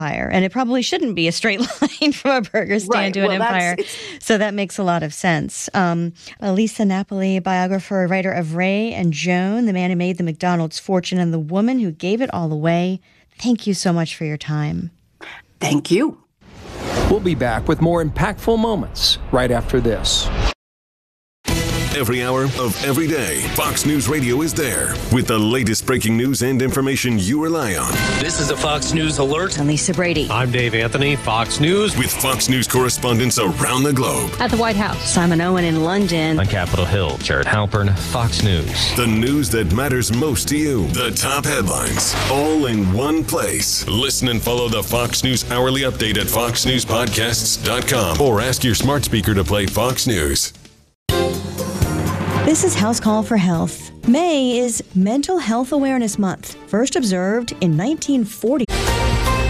empire, and it probably shouldn't be a straight line from a burger stand to an empire. So that makes a lot of sense. Lisa Napoli, biographer, writer of Ray and Joan, the man who made the McDonald's fortune and the woman who gave it all away. Thank you so much for your time. Thank you. We'll be back with more impactful moments right after this. Every hour of every day, Fox News Radio is there with the latest breaking news and information you rely on. This is a Fox News alert. I'm Lisa Brady. I'm Dave Anthony, Fox News. With Fox News correspondents around the globe. At the White House, Simon Owen in London. On Capitol Hill, Jared Halpern, Fox News. The news that matters most to you. The top headlines, all in one place. Listen and follow the Fox News Hourly Update at foxnewspodcasts.com or ask your smart speaker to play Fox News. This is House Call for Health. May is Mental Health Awareness Month, first observed in 1940.